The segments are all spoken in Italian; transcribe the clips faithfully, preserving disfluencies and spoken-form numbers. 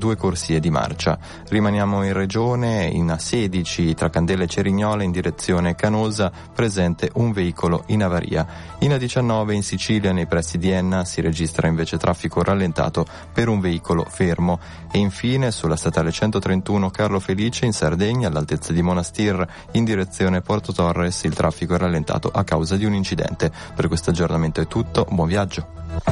due corsie di marcia. Rimaniamo in regione, in A sedici tra Candela e Cerignola in direzione Canosa, presente un veicolo in avaria. In A diciannove in Sicilia, nei pressi di Enna, si registra invece traffico rallentato per un veicolo fermo. E infine sulla statale centotrentuno Carlo Felice in Sardegna, all'altezza di Monastir, in direzione Porto Torres, il traffico è rallentato a causa di un incidente. Per questo aggiornamento è tutto, buon viaggio.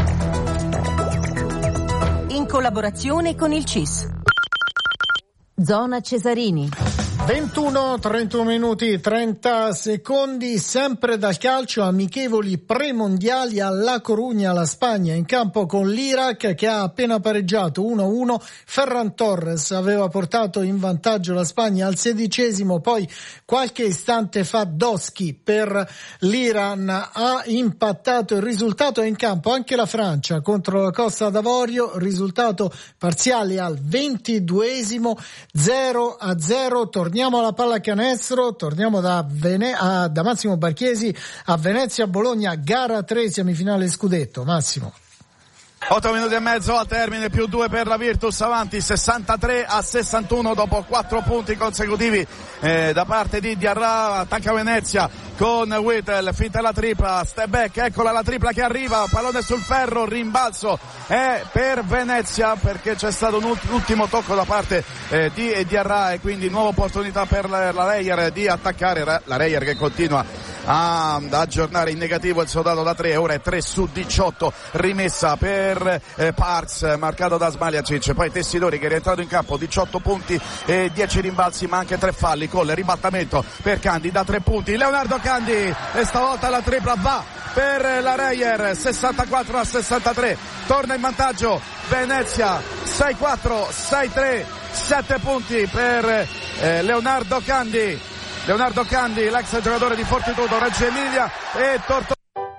In collaborazione con il C I S. Zona Cesarini. ventuno, trentuno minuti, trenta secondi, sempre dal calcio, amichevoli premondiali a La Corugna, la Spagna in campo con l'Iraq che ha appena pareggiato uno a uno. Ferran Torres aveva portato in vantaggio la Spagna al sedicesimo, poi qualche istante fa Doski per l'Iran ha impattato. Il risultato è in campo anche la Francia contro la Costa d'Avorio, risultato parziale al ventiduesimo, zero a zero. Torniamo alla pallacanestro, torniamo da, Vene- a, da Massimo Barchiesi a Venezia Bologna, gara tre, semifinale scudetto. Massimo. otto minuti e mezzo al termine, più due per la Virtus, avanti sessantatré a sessantuno dopo quattro punti consecutivi eh, da parte di Diarra. Attacca Venezia con Whittle, finta la tripla, step back, eccola la tripla che arriva, pallone sul ferro, rimbalzo è per Venezia perché c'è stato un ultimo tocco da parte eh, di Diarra e quindi nuova opportunità per la, la Reyer di attaccare, la Reyer che continua a, ad aggiornare in negativo il suo dato da tre, ora è tre su diciotto, rimessa per eh, Parks, marcato da Smaljacic, poi Tessidori che è rientrato in campo, diciotto punti e dieci rimbalzi ma anche tre falli, con il ribattamento per Kandi da tre punti, Leonardo Kandi e stavolta la tripla va per la Reyer, sessantaquattro a sessantatré, torna in vantaggio Venezia, sei quattro, sei tre, sette punti per eh, Leonardo Kandi, Leonardo Kandi, l'ex giocatore di Fortitudo Reggio Emilia e Tortona.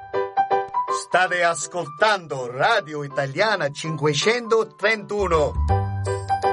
State ascoltando Radio Italiana cinquecentotrentuno.